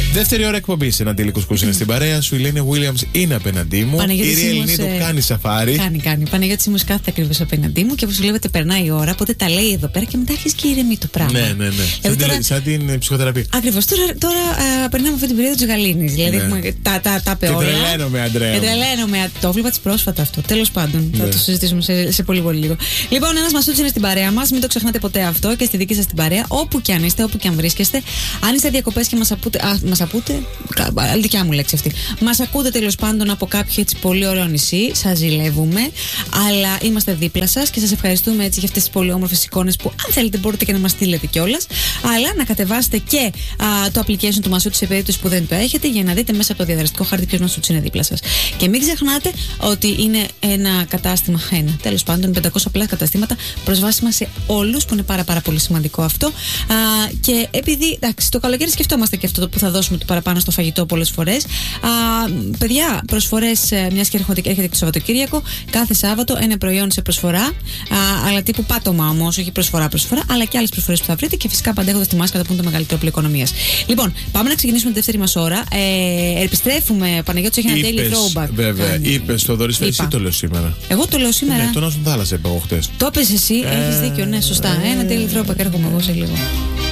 Δεύτερη ώρα εκπομπή. Ένα τελικό κούσκο είναι στην παρέα σου. Η Λένια Williams είναι απέναντί μου. Η Ria Ελληνίδου κάνει σαφάρι. Κάνει. Παναγιώτη Σίμος κάθεται ακριβώς απέναντί μου και όπως βλέπετε περνάει η ώρα. Οπότε τα λέει εδώ πέρα και μετά αρχίζει και ηρεμεί το πράγμα. Ναι. Σαν την ψυχοθεραπεία. Ακριβώς. Τώρα περνάμε αυτή την περίοδο της γαλήνης. Δηλαδή έχουμε τα πεόλα. Και τρελαίνομαι, Αντρέα. Το έβλεπα της πρόσφατα αυτό. Τέλος πάντων. Θα το συζητήσουμε σε πολύ λίγο. Λοιπόν, ένας Μασούτης είναι στην παρέα μας. Μην το ξεχνάτε ποτέ αυτό και στη δική σας την παρέα. Όπου και αν είστε, όπου και αν βρίσκεστε. Αν είστε διακοπές και μας ακούτε. Δικιά μου λέξη αυτή. Μας ακούτε τέλος πάντων από κάποιο έτσι πολύ ωραίο νησί. Σας ζηλεύουμε. Αλλά είμαστε δίπλα σας και σας ευχαριστούμε έτσι για αυτές τις πολύ όμορφες εικόνες που αν θέλετε μπορείτε και να μας στείλετε κιόλας. Αλλά να κατεβάσετε και το application του Μασούτη σε περίπτωση που δεν το έχετε για να δείτε μέσα από το διαδραστικό χάρτη ποιος Μασούτης είναι δίπλα σας. Και μην ξεχνάτε ότι είναι ένα κατάστημα, τέλος πάντων 500 απλά καταστήματα προσβάσιμα σε όλους που είναι πάρα πολύ σημαντικό αυτό. Και επειδή εντάξει, το καλοκαίρι σκεφτόμαστε και αυτό που θα δώσουμε το παραπάνω στο φαγητό πολλές φορές. Παιδιά, προσφορές, μιας και έρχεται και το Σαββατοκύριακο, κάθε Σάββατο ένα προϊόν σε προσφορά, αλλά τύπου πάτωμα όμως, όχι προσφορά, αλλά και άλλες προσφορές που θα βρείτε και φυσικά παντέχοντας τη μάσκα που είναι το μεγαλύτερο πλοίο οικονομίας. Λοιπόν, πάμε να ξεκινήσουμε τη δεύτερη μας ώρα. Επιστρέφουμε, Παναγιώτη, έχει ένα daily throwback. Βέβαια, είπες το Δωρής, εσύ το λέω σήμερα. Εγώ το λέω σήμερα. Ναι, τον Άσον Θάλασσα είπα εγώ χτες. Το είπες εσύ, έχεις δίκιο, ναι, σωστά. Ένα daily throwback, έρχομαι εγώ σε λίγο.